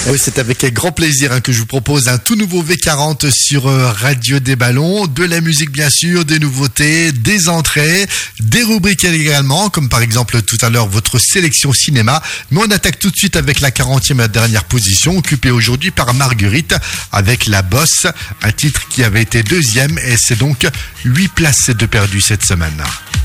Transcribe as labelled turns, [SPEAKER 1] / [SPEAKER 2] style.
[SPEAKER 1] Oui, c'est avec grand plaisir que je vous propose un tout nouveau V40 sur Radio des Ballons. De la musique bien sûr, des nouveautés, des entrées, des rubriques également, comme par exemple tout à l'heure votre sélection cinéma. Mais on attaque tout de suite avec la 40e et dernière position, occupée aujourd'hui par Marguerite avec La Bosse, un titre qui avait été deuxième et c'est donc 8 places de perdu cette semaine.